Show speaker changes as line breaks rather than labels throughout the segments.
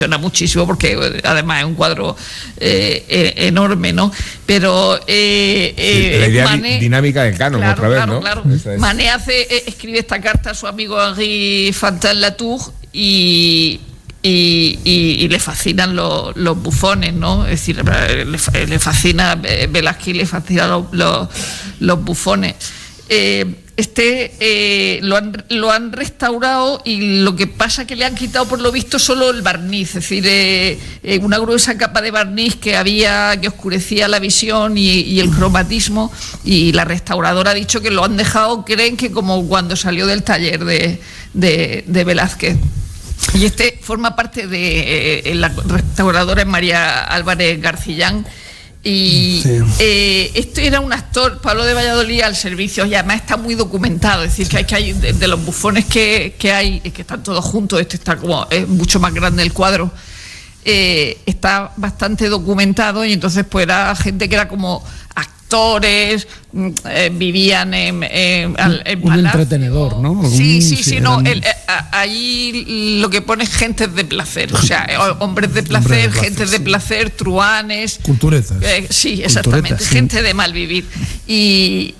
muchísimo porque además es un cuadro enorme, ¿no? Pero
la idea
Manet,
dinámica del canon,
claro,
otra vez,
claro,
¿no?
Claro.
Es.
Manet escribe esta carta a su amigo Henri Fantin-Latour y le fascinan los bufones, ¿no? Es decir, le fascina Velázquez, le fascinan los bufones. Lo han restaurado y lo que pasa es que le han quitado por lo visto solo el barniz, es decir, una gruesa capa de barniz que oscurecía la visión y el cromatismo, y la restauradora ha dicho que lo han dejado, creen que como cuando salió del taller de Velázquez. Y forma parte de la restauradora, es María Álvarez Garcillán. Y esto era un actor, Pablo de Valladolid, al servicio, y además está muy documentado, es decir, que hay de los bufones que hay, que están todos juntos, está como, es mucho más grande el cuadro, está bastante documentado, y entonces pues era gente que era como actores, vivían en
un entretenedor, ¿no?
Sí, no, ahí lo que pone es gentes de placer, o sea, hombres de placer, gentes de placer, truhanes,
culturetas.
Sí, exactamente, gente de mal vivir. Y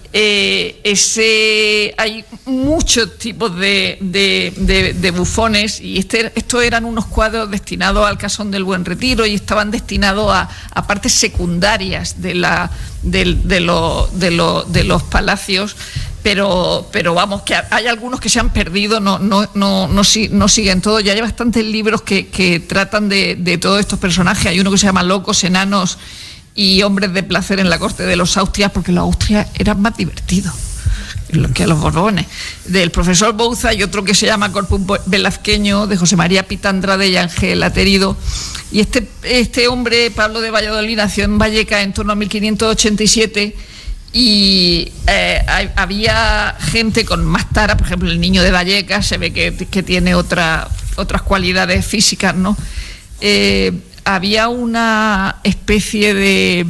hay muchos tipos de bufones, y estos eran unos cuadros destinados al Casón del Buen Retiro, y estaban destinados a partes secundarias de los palacios, pero vamos, que hay algunos que se han perdido, no siguen todo. Ya hay bastantes libros que tratan de todos estos personajes. Hay uno que se llama Locos, Enanos y Hombres de Placer en la corte de los Austrias, porque los Austrias eran más divertidos que los Borbones, del profesor Bouza, y otro que se llama Corpus Velazqueño, de José María Pitandrade y Ángel Aterido. Y este hombre, Pablo de Valladolid, nació en Vallecas en torno a 1587, y había gente con más tara, por ejemplo el niño de Vallecas se ve que tiene otras cualidades físicas, ¿no? Había una especie de...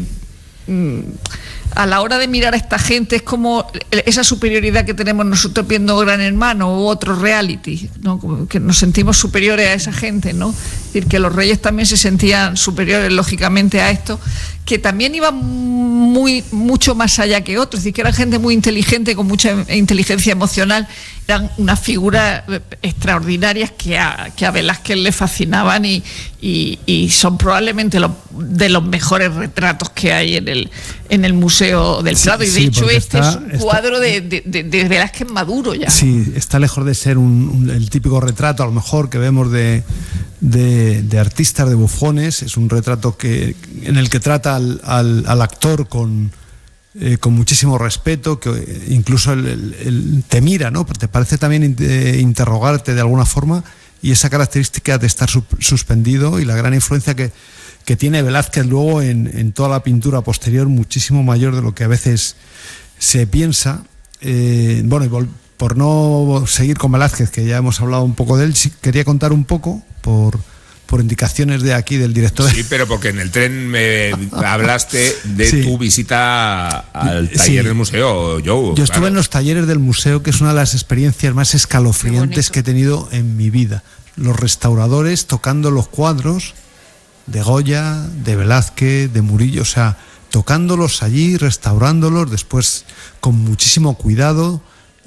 a la hora de mirar a esta gente es como esa superioridad que tenemos nosotros viendo Gran Hermano u otro reality, ¿no? Como que nos sentimos superiores a esa gente, ¿no? Es decir, que los reyes también se sentían superiores lógicamente a esto, que también iban mucho más allá que otros, es decir, que eran gente muy inteligente, con mucha inteligencia emocional, eran unas figuras extraordinarias que a Velázquez le fascinaban, y son probablemente de los mejores retratos que hay en el Museo del Prado, y de hecho es un cuadro de Velázquez maduro ya.
Sí, está lejos de ser el típico retrato a lo mejor que vemos de artistas, de bufones. Es un retrato en el que trata al actor con muchísimo respeto, que incluso te mira, ¿no? Te parece también interrogarte de alguna forma, y esa característica de estar suspendido, y la gran influencia que tiene Velázquez luego en toda la pintura posterior, muchísimo mayor de lo que a veces se piensa. Por no seguir con Velázquez, que ya hemos hablado un poco de él, sí quería contar un poco por indicaciones de aquí del director.
Sí, pero porque en el tren me hablaste de tu visita al taller del museo, Joe.
Yo estuve en los talleres del museo, que es una de las experiencias más escalofriantes que he tenido en mi vida. Los restauradores tocando los cuadros de Goya, de Velázquez, de Murillo, o sea, tocándolos allí, restaurándolos, después con muchísimo cuidado,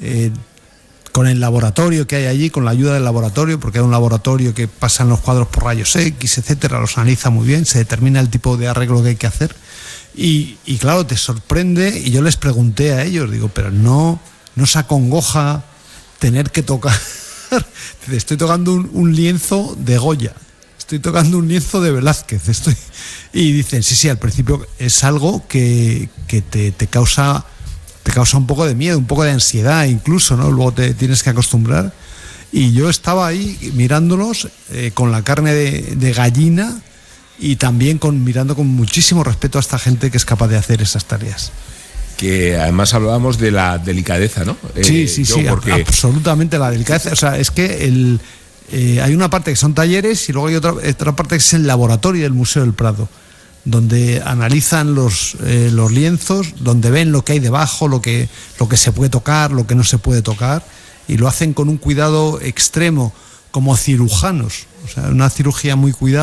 con el laboratorio que hay allí, con la ayuda del laboratorio, porque hay un laboratorio que pasan los cuadros por rayos X, etcétera, los analiza muy bien, se determina el tipo de arreglo que hay que hacer, y claro, te sorprende. Y yo les pregunté a ellos, digo, pero no os acongoja tener que tocar, estoy tocando un lienzo de Goya, estoy tocando un lienzo de Velázquez, y dicen, sí, al principio es algo que te causa un poco de miedo, un poco de ansiedad incluso, ¿no? Luego te tienes que acostumbrar. Y yo estaba ahí mirándolos con la carne de gallina, y también mirando con muchísimo respeto a esta gente que es capaz de hacer esas tareas.
Que además hablábamos de la delicadeza, ¿no?
Sí, absolutamente la delicadeza. O sea, es que hay una parte que son talleres, y luego hay otra parte que es el laboratorio del Museo del Prado, donde analizan los lienzos, donde ven lo que hay debajo, lo que se puede tocar, lo que no se puede tocar, y lo hacen con un cuidado extremo, como cirujanos. O sea, una cirugía muy cuidada.